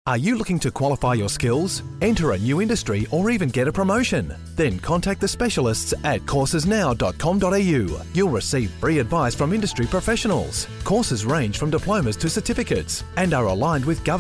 Are you looking to qualify your skills, enter a new industry, or even get a promotion? Then contact the specialists at coursesnow.com.au. You'll receive free advice from industry professionals. Courses range from diplomas to certificates and are aligned with government